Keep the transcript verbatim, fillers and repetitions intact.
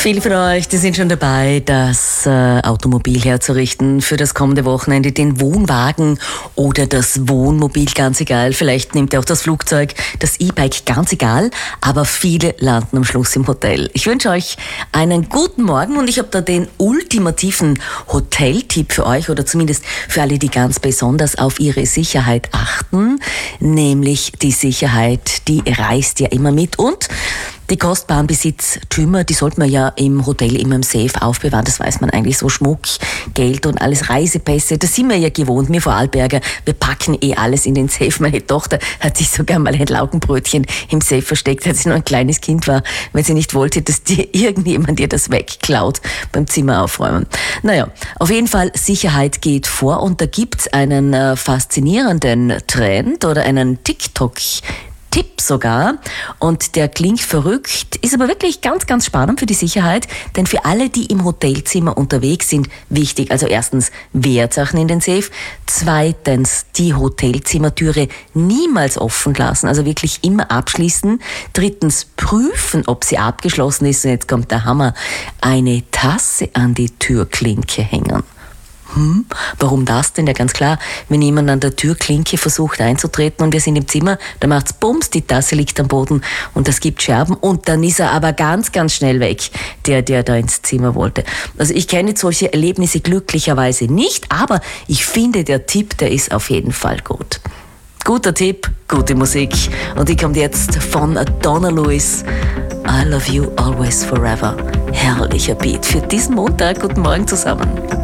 Viele von euch, die sind schon dabei, das äh, Automobil herzurichten für das kommende Wochenende, den Wohnwagen oder das Wohnmobil, ganz egal. Vielleicht nehmt ihr auch das Flugzeug, das E-Bike, ganz egal. Aber viele landen am Schluss im Hotel. Ich wünsche euch einen guten Morgen und ich habe da den ultimativen Hoteltipp für euch oder zumindest für alle, die ganz besonders auf ihre Sicherheit achten. Nämlich die Sicherheit, die reist ja immer mit und die kostbaren Besitztümer, die sollte man ja im Hotel immer im Safe aufbewahren. Das weiß man eigentlich, so Schmuck, Geld und alles, Reisepässe. Das sind wir ja gewohnt, wir Vorarlberger. Wir packen eh alles in den Safe. Meine Tochter hat sich sogar mal ein Laugenbrötchen im Safe versteckt, als sie noch ein kleines Kind war, weil sie nicht wollte, dass dir irgendjemand ihr das wegklaut beim Zimmer aufräumen. Naja, auf jeden Fall, Sicherheit geht vor und da gibt's einen äh, faszinierenden Trend oder einen TikTok Tipp sogar, und der klingt verrückt, ist aber wirklich ganz, ganz spannend für die Sicherheit, denn für alle, die im Hotelzimmer unterwegs sind, wichtig, also erstens Wertsachen in den Safe, zweitens die Hotelzimmertüre niemals offen lassen, also wirklich immer abschließen, drittens prüfen, ob sie abgeschlossen ist, und jetzt kommt der Hammer, eine Tasse an die Türklinke hängen. Hm, warum das denn? Ja, ganz klar, wenn jemand an der Türklinke versucht einzutreten und wir sind im Zimmer, dann macht's Bums, die Tasse liegt am Boden und das gibt Scherben und dann ist er aber ganz, ganz schnell weg, der, der da ins Zimmer wollte. Also ich kenne solche Erlebnisse glücklicherweise nicht, aber ich finde, der Tipp, der ist auf jeden Fall gut. Guter Tipp, gute Musik und die kommt jetzt von Donna Lewis. I love you always forever. Herrlicher Beat für diesen Montag. Guten Morgen zusammen.